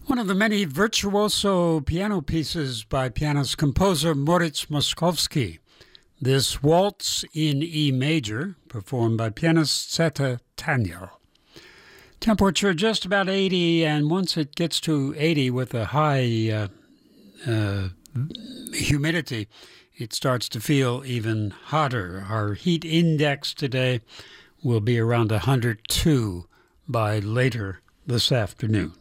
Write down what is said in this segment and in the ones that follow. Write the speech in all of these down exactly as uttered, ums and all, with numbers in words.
One of the many virtuoso piano pieces by pianist composer Moritz Moszkowski. This waltz in E major, performed by pianist Zeta Tanyel. Temperature just about eighty, and once it gets to eighty with a high uh, uh, humidity, it starts to feel even hotter. Our heat index today will be around one hundred two by later this afternoon.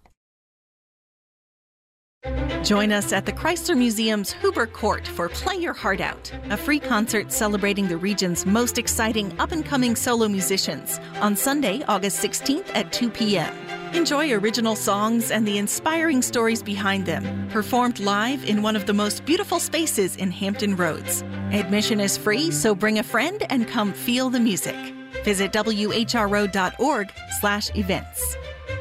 Join us at the Chrysler Museum's Huber Court for Play Your Heart Out, a free concert celebrating the region's most exciting up-and-coming solo musicians on Sunday, August sixteenth at two p.m. Enjoy original songs and the inspiring stories behind them, performed live in one of the most beautiful spaces in Hampton Roads. Admission is free, so bring a friend and come feel the music. Visit W H R O dot org slash events.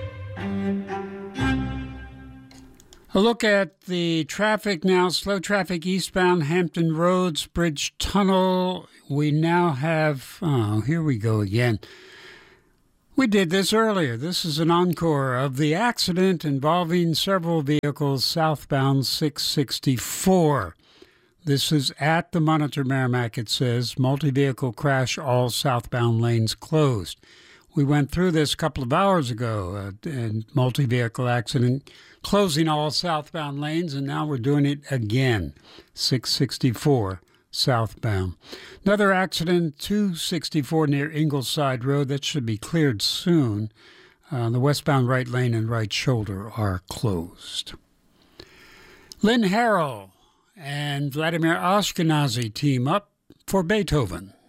A look at the traffic now. Slow traffic eastbound Hampton Roads, Bridge Tunnel. We now have, oh, here we go again. We did this earlier. This is an encore of the accident involving several vehicles southbound six sixty-four. This is at the Monitor Merrimack, it says. Multi-vehicle crash, all southbound lanes closed. We went through this a couple of hours ago, a, a multi-vehicle accident, closing all southbound lanes, and now we're doing it again, six sixty-four southbound. Another accident, two sixty-four near Ingleside Road. That should be cleared soon. Uh, the westbound right lane and right shoulder are closed. Lynn Harrell and Vladimir Ashkenazy team up for Beethoven.